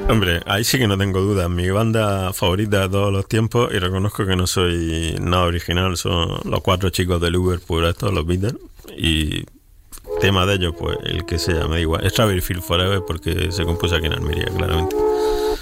Hombre, ahí sí que no tengo dudas. Mi banda favorita de todos los tiempos, y reconozco que no soy nada original, son los cuatro chicos de Liverpool, estos, los Beatles. Y tema de ellos, pues el que sea, me da igual. Strawberry Field Forever porque se compuso aquí en Almería, claramente.